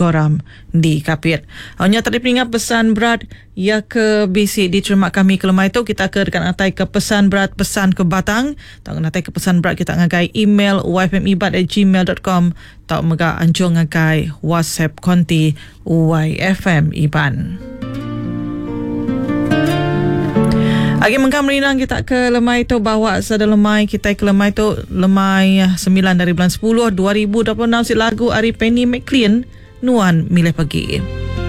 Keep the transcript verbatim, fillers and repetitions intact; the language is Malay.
koram di kapit. Hanya tadi peringat pesan berat ya ke basic di cermat kami ke lemai tu kita ke dekat atai ke pesan berat pesan ke batang. Tak atai ke pesan berat kita ngagai email y f m ibat at gmail dot com. Tak mega anjung ngagai WhatsApp konti Y F M Iban. Agi mengkam rinang kita ke lemai tu bawa sada lemai kita ke lemai tu lemai sembilan dari bulan sepuluh dua ribu dua puluh enam si lagu Ari Penny McLean Nuan Milih Pagi.